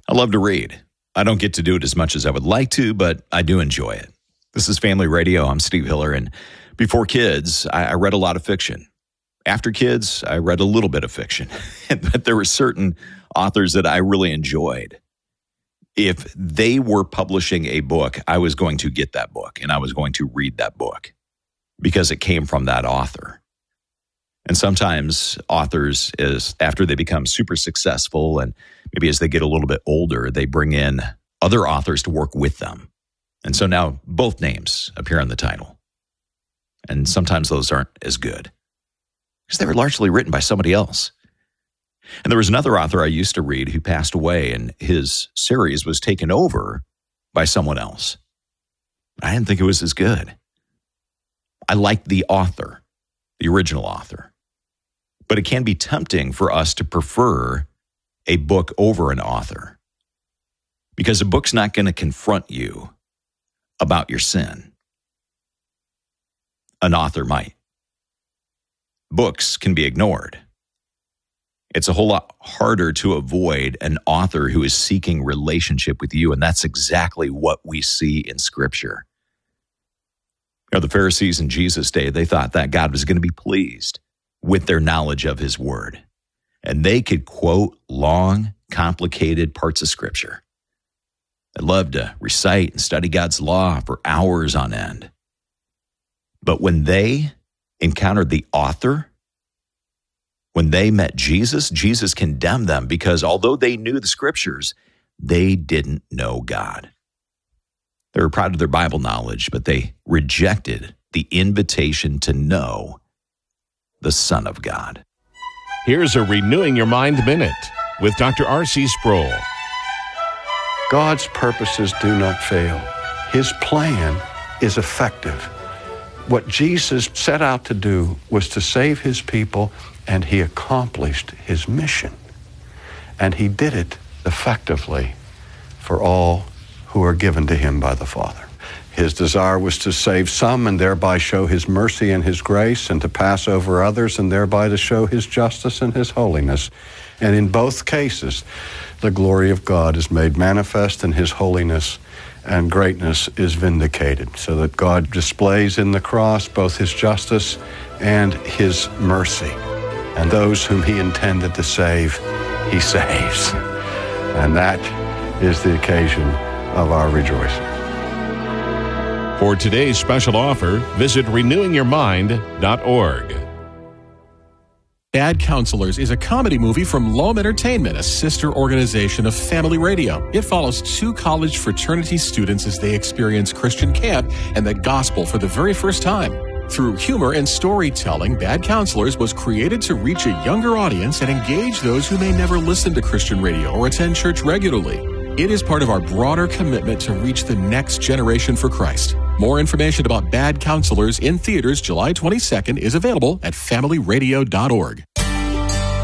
I love to read. I don't get to do it as much as I would like to, but I do enjoy it. This is Family Radio. I'm Steve Hiller, and before kids, I read a lot of fiction. After kids, I read a little bit of fiction, but there were certain authors that I really enjoyed. If they were publishing a book, I was going to get that book, and I was going to read that book because it came from that author. And sometimes authors, after they become super successful and maybe as they get a little bit older, they bring in other authors to work with them. And so now both names appear on the title. And sometimes those aren't as good because they were largely written by somebody else. And there was another author I used to read who passed away, and his series was taken over by someone else. I didn't think it was as good. I liked the author, the original author. But it can be tempting for us to prefer a book over an author because a book's not going to confront you about your sin. An author might. Books can be ignored. It's a whole lot harder to avoid an author who is seeking relationship with you, and that's exactly what we see in Scripture. You know, the Pharisees in Jesus' day, they thought that God was going to be pleased with their knowledge of his word. And they could quote long, complicated parts of Scripture. They loved to recite and study God's law for hours on end. But when they encountered the author, when they met Jesus, Jesus condemned them because although they knew the Scriptures, they didn't know God. They were proud of their Bible knowledge, but they rejected the invitation to know the Son of God. Here's a Renewing Your Mind Minute with Dr. R.C. Sproul. God's purposes do not fail. His plan is effective. What Jesus set out to do was to save his people, and he accomplished his mission. And he did it effectively for all who are given to him by the Father. His desire was to save some and thereby show his mercy and his grace, and to pass over others and thereby to show his justice and his holiness. And in both cases, the glory of God is made manifest and his holiness and greatness is vindicated, so that God displays in the cross both his justice and his mercy. And those whom he intended to save, he saves. And that is the occasion of our rejoicing. For today's special offer, visit renewingyourmind.org. Bad Counselors is a comedy movie from Loam Entertainment, a sister organization of Family Radio. It follows two college fraternity students as they experience Christian camp and the gospel for the very first time. Through humor and storytelling, Bad Counselors was created to reach a younger audience and engage those who may never listen to Christian radio or attend church regularly. It is part of our broader commitment to reach the next generation for Christ. More information about Bad Counselors in theaters July 22nd is available at familyradio.org.